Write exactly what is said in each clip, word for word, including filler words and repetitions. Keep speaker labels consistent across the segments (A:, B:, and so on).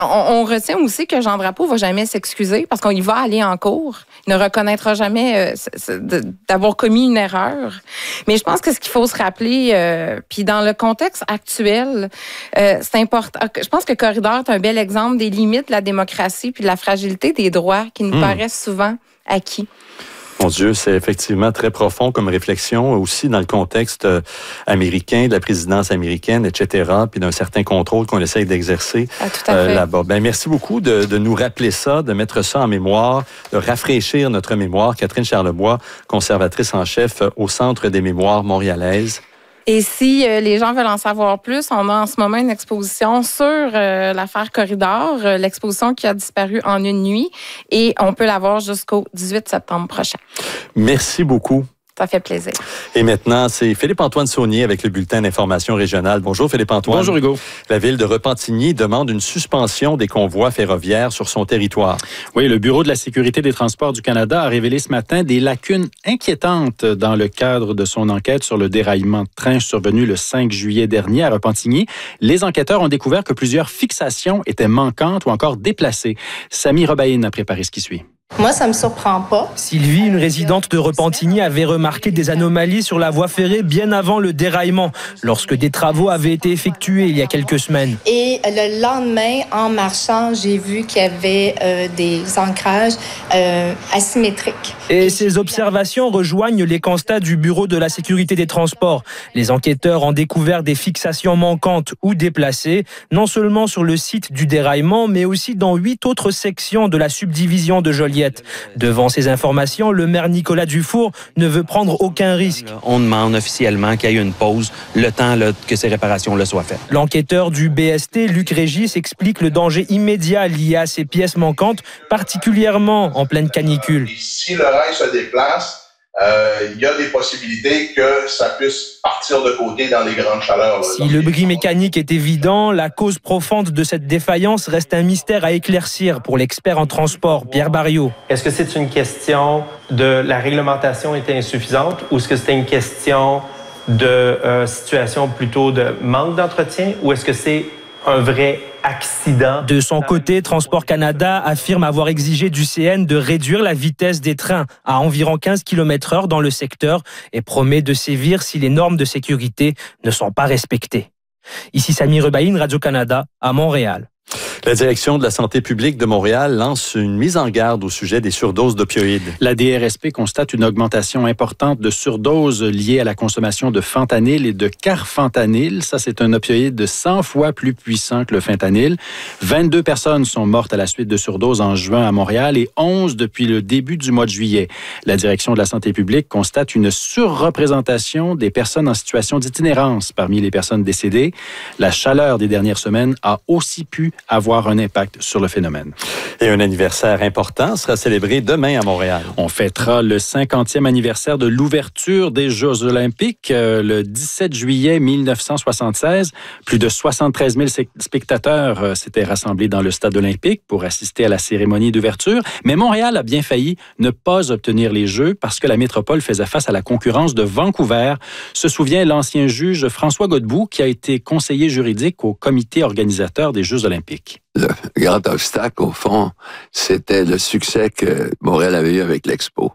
A: On, on retient aussi que Jean Drapeau va jamais s'excuser parce qu'il va aller en cours. Il ne reconnaîtra jamais euh, d'avoir commis une erreur. Mais je pense que ce qu'il faut se rappeler, euh, puis dans le contexte actuel, euh, c'est important. Je pense que Corridor est un bel exemple des limites de la démocratie puis de la fragilité des droits qui nous mmh. paraissent souvent acquis.
B: Mon Dieu, c'est effectivement très profond comme réflexion, aussi dans le contexte euh, américain, de la présidence américaine, et cetera, puis d'un certain contrôle qu'on essaye d'exercer
A: ah, tout à fait.
B: euh, là-bas. Ben, merci beaucoup de, de nous rappeler ça, de mettre ça en mémoire, de rafraîchir notre mémoire. Catherine Charlebois, conservatrice en chef au Centre des mémoires montréalaises.
A: Et si euh, les gens veulent en savoir plus, on a en ce moment une exposition sur euh, l'affaire Corridor, euh, l'exposition qui a disparu en une nuit, et on peut la voir jusqu'au dix-huit septembre prochain.
B: Merci beaucoup.
A: Ça fait plaisir.
B: Et maintenant, c'est Philippe-Antoine Saunier avec le bulletin d'information régionale. Bonjour Philippe-Antoine.
C: Bonjour Hugo.
B: La ville de Repentigny demande une suspension des convois ferroviaires sur son territoire.
C: Oui, le Bureau de la sécurité des transports du Canada a révélé ce matin des lacunes inquiétantes dans le cadre de son enquête sur le déraillement de train survenu le cinq juillet dernier à Repentigny. Les enquêteurs ont découvert que plusieurs fixations étaient manquantes ou encore déplacées. Samy Robaïne a préparé ce qui suit.
D: Moi, ça me surprend pas.
E: Sylvie, une résidente de Repentigny, avait remarqué des anomalies sur la voie ferrée bien avant le déraillement, lorsque des travaux avaient été effectués il y a quelques semaines.
D: Et le lendemain, en marchant, j'ai vu qu'il y avait euh, des ancrages euh, asymétriques.
E: Et ces observations rejoignent les constats du Bureau de la sécurité des transports. Les enquêteurs ont découvert des fixations manquantes ou déplacées, non seulement sur le site du déraillement, mais aussi dans huit autres sections de la subdivision de Joliette. Devant ces informations, le maire Nicolas Dufour ne veut prendre aucun risque.
F: On demande officiellement qu'il y ait une pause, le temps là, que ces réparations-là soient faites.
E: L'enquêteur du B S T, Luc Régis, explique le danger immédiat lié à ces pièces manquantes, particulièrement en pleine canicule.
G: Si le rail se déplace, euh, il y a des possibilités que ça puisse partir de côté dans les grandes chaleurs.
E: Si le bris mécanique est évident, la cause profonde de cette défaillance reste un mystère à éclaircir pour l'expert en transport, Pierre Barriot.
H: Est-ce que c'est une question de la réglementation était insuffisante ou est-ce que c'était une question de euh, situation plutôt de manque d'entretien ou est-ce que c'est un vrai accident?
E: De son côté, Transport Canada affirme avoir exigé du C N de réduire la vitesse des trains à environ quinze kilomètres heure dans le secteur et promet de sévir si les normes de sécurité ne sont pas respectées. Ici Samy Robaïne, Radio-Canada, à Montréal.
B: La Direction de la santé publique de Montréal lance une mise en garde au sujet des surdoses d'opioïdes.
C: La D R S P constate une augmentation importante de surdoses liées à la consommation de fentanyl et de carfentanyl. Ça, c'est un opioïde de cent fois plus puissant que le fentanyl. vingt-deux personnes sont mortes à la suite de surdoses en juin à Montréal et onze depuis le début du mois de juillet. La Direction de la santé publique constate une surreprésentation des personnes en situation d'itinérance parmi les personnes décédées. La chaleur des dernières semaines a aussi pu avoir un impact sur le phénomène.
B: Et un anniversaire important sera célébré demain à Montréal.
C: On fêtera le cinquantième anniversaire de l'ouverture des Jeux olympiques euh, le dix-sept juillet mille neuf cent soixante-seize. Plus de soixante-treize mille spectateurs euh, s'étaient rassemblés dans le stade olympique pour assister à la cérémonie d'ouverture. Mais Montréal a bien failli ne pas obtenir les Jeux parce que la métropole faisait face à la concurrence de Vancouver. Se souvient l'ancien juge François Godbout qui a été conseiller juridique au comité organisateur des Jeux olympiques.
I: Le grand obstacle, au fond, c'était le succès que Montréal avait eu avec l'Expo.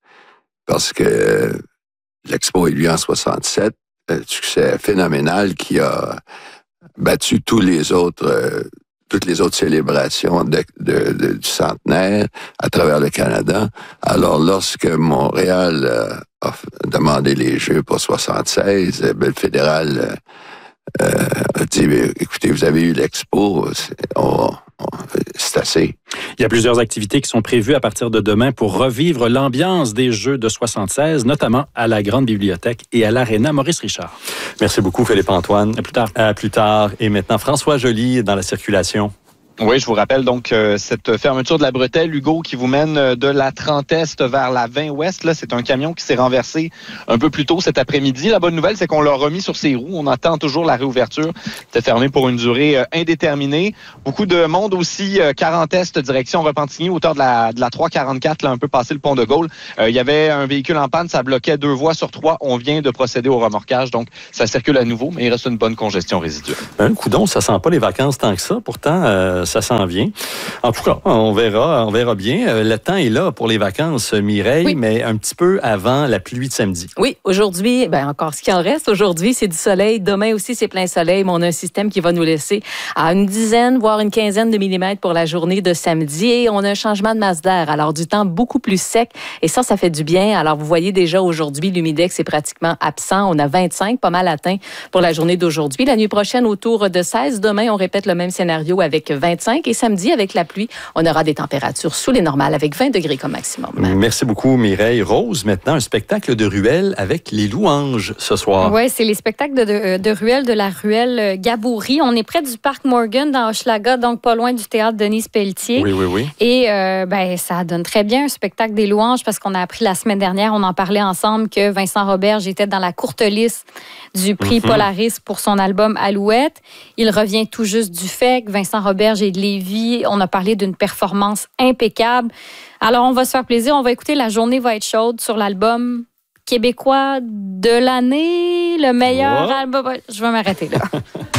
I: Parce que l'Expo est eu en soixante-sept, un succès phénoménal qui a battu tous les autres, euh, toutes les autres célébrations de, de, de, du centenaire à travers le Canada. Alors, lorsque Montréal euh, a demandé les Jeux pour soixante-seize, ben, le fédéral... Euh, Euh, dit, écoutez, vous avez eu l'Expo, c'est, on, on, c'est assez.
C: Il y a plusieurs activités qui sont prévues à partir de demain pour revivre l'ambiance des Jeux de soixante-seize, notamment à la Grande Bibliothèque et à l'Aréna Maurice Richard.
B: Merci beaucoup, Philippe-Antoine.
C: À plus tard.
B: À plus tard. Et maintenant, François Joly dans la circulation.
J: Oui, je vous rappelle donc euh, cette fermeture de la bretelle, Hugo, qui vous mène de la trente Est vers la vingt Ouest. Là, c'est un camion qui s'est renversé un peu plus tôt cet après-midi. La bonne nouvelle, c'est qu'on l'a remis sur ses roues. On attend toujours la réouverture. C'était fermé pour une durée euh, indéterminée. Beaucoup de monde aussi, euh, quarante Est, direction Repentigny, hauteur de la, de la trois quarante-quatre, là, un peu passé le pont de Gaulle. Euh, il y avait un véhicule en panne, ça bloquait deux voies sur trois. On vient de procéder au remorquage, donc ça circule à nouveau, mais il reste une bonne congestion résiduelle.
B: Un coudon, ça sent pas les vacances tant que ça. Pourtant, euh, ça s'en vient. En tout cas, on verra, on verra bien. Le temps est là pour les vacances, Mireille, oui. mais un petit peu avant la pluie de samedi.
K: Oui, aujourd'hui, ben encore ce qu'il en reste. Aujourd'hui, c'est du soleil. Demain aussi, c'est plein soleil. Mais on a un système qui va nous laisser à une dizaine, voire une quinzaine de millimètres pour la journée de samedi. Et on a un changement de masse d'air. Alors, du temps beaucoup plus sec. Et ça, ça fait du bien. Alors, vous voyez déjà aujourd'hui, l'humidex est pratiquement absent. On a vingt-cinq, pas mal atteint pour la journée d'aujourd'hui. La nuit prochaine, autour de seize. Demain, on répète le même scénario avec vingt-cinq. Et samedi, avec la pluie, on aura des températures sous les normales avec vingt degrés comme maximum.
B: Merci beaucoup, Mireille. Rose, maintenant, un spectacle de ruelle avec les louanges ce soir.
L: Oui, c'est les spectacles de, de, de ruelle de la ruelle Gaboury. On est près du parc Morgan dans Hochelaga, donc pas loin du théâtre Denise Pelletier.
B: Oui, oui, oui.
L: Et euh, ben, ça donne très bien un spectacle des louanges parce qu'on a appris la semaine dernière, on en parlait ensemble, que Vincent Roberge était dans la courte liste du prix mm-hmm. Polaris pour son album Alouette. Il revient tout juste du F E C. Vincent Roberge est de Lévis. On a parlé d'une performance impeccable. Alors, on va se faire plaisir. On va écouter La journée va être chaude sur l'album québécois de l'année, le meilleur
B: oh.
L: album. Je vais m'arrêter là.